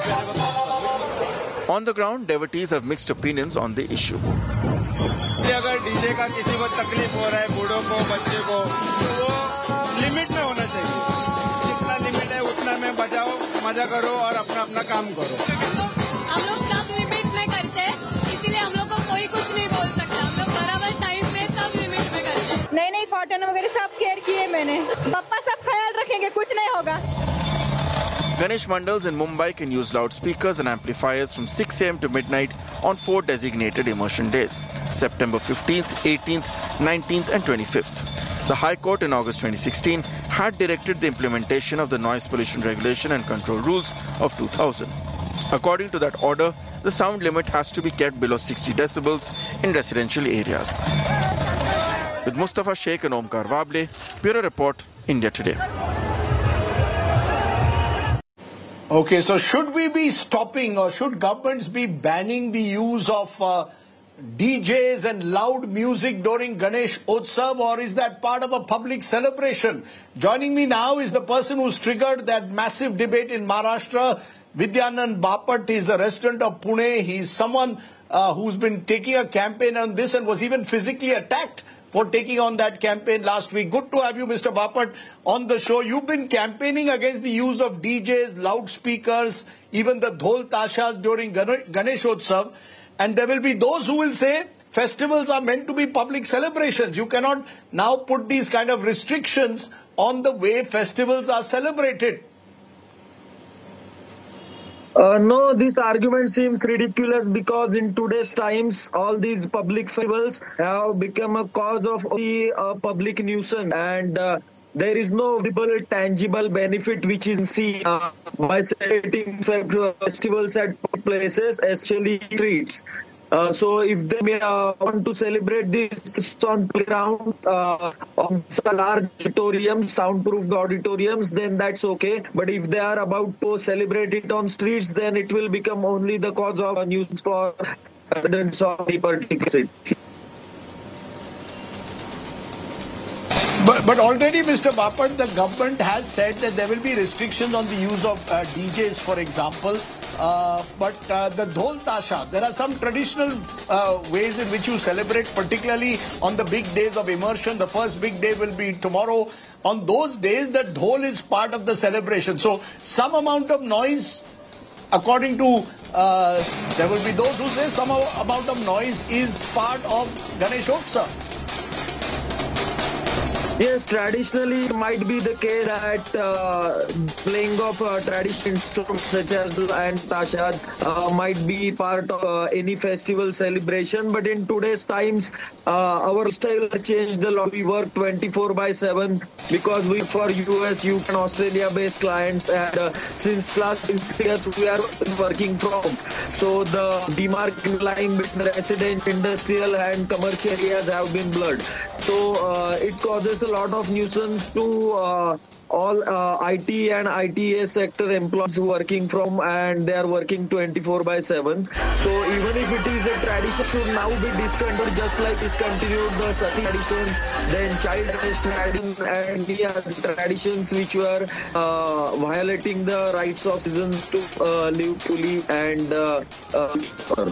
On the ground, devotees have mixed opinions on the issue. अगर DJ का किसी को तकलीफ हो रहा है, बूढ़ों को, बच्चे को, तो वो लिमिट में होना चाहिए. जितना लिमिट है उतना में बजाओ, मजा करो और अपना काम करो. हम लोग सब लिमिट में करते हैं, इसीलिए हम लोग को कोई कुछ नहीं बोल सकता. हम लोग बराबर टाइम पे सब लिमिट में करते हैं. नहीं कॉटन वगैरह सब केयर किए मैंने. पप्पा सब ख्याल रखेंगे, कुछ नहीं होगा. Ganesh mandals in Mumbai can use loudspeakers and amplifiers from 6 a.m. to midnight on 4 designated immersion days, September 15th, 18th, 19th and 25th. The High Court in August 2016 had directed the implementation of the Noise Pollution Regulation and Control Rules of 2000. According to that order, the sound limit has to be kept below 60 decibels in residential areas. With Mustafa Sheikh and Omkar Wable, Bureau Report, India Today. Okay, so should we be stopping or should governments be banning the use of DJs and loud music during Ganesh Utsav, or is that part of a public celebration? Joining me now is the person who's triggered that massive debate in Maharashtra, Vidyanand Bapat. He's a resident of Pune. He's someone who's been taking a campaign on this and was even physically attacked for taking on that campaign last week. Good to have you, Mr. Bapat, on the show. You've been campaigning against the use of DJs, loudspeakers, even the dhol tashas during Ganesh Utsav. And there will be those who will say festivals are meant to be public celebrations. You cannot now put these kind of restrictions on the way festivals are celebrated. No, this argument seems ridiculous because in today's times, all these public festivals have become a cause of the public nuisance, and there is no visible, tangible benefit which you see by celebrating festivals at places, especially streets. So if they want to celebrate this on playground, on large auditoriums, soundproofed auditoriums, then that's okay. But if they are about to celebrate it on streets, then it will become only the cause of a news for residents of the particular city. But already, Mr. Bapat, the government has said that there will be restrictions on the use of DJs, for example. But the dhol tasha, there are some traditional ways in which you celebrate, particularly on the big days of immersion. The first big day will be tomorrow. On those days, the dhol is part of the celebration. So some amount of noise, according to, there will be those who say some amount of noise is part of Ganesh Utsav. Yes, traditionally it might be the case that playing of traditional instruments such as and tashas might be part of any festival celebration. But in today's times, our style has changed a lot. We work 24/7 because we for US, UK and Australia-based clients, and since last 20 years we are working from home. So the demarcation line between residential, industrial and commercial areas have been blurred. So it causes a lot of nuisance to all IT and ITS sector employees working from, and they are working 24/7. So even if it is a tradition, should now be discontinued, just like discontinued the Sati tradition, then child marriage tradition, and the traditions which were violating the rights of citizens to live fully and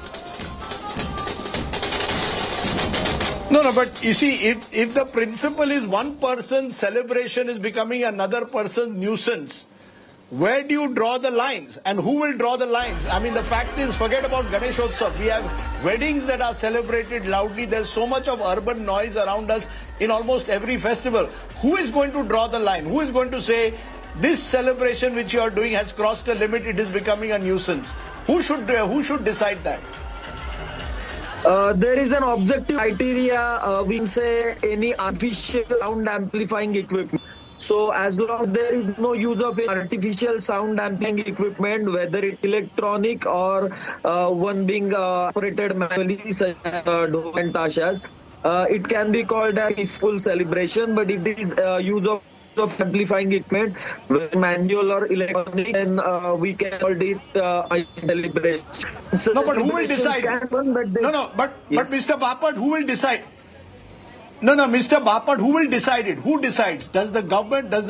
No, but you see, if the principle is one person's celebration is becoming another person's nuisance, where do you draw the lines? And who will draw the lines? I mean, the fact is, forget about Ganesh Utsav. We have weddings that are celebrated loudly. There's so much of urban noise around us in almost every festival. Who is going to draw the line? Who is going to say, this celebration which you are doing has crossed a limit, it is becoming a nuisance? Who should decide that? There is an objective criteria, we can say any artificial sound amplifying equipment. So as long as there is no use of artificial sound amplifying equipment, whether it's electronic or one being operated manually, such as dhol and tashas, it can be called a peaceful celebration. But if it is use of amplifying equipment, manual or electronic, then we can call it a celebration. So no, but who will decide? But Mr. Bapat, who will decide? No, Mr. Bapat, who will decide it? Who decides? Does the government, does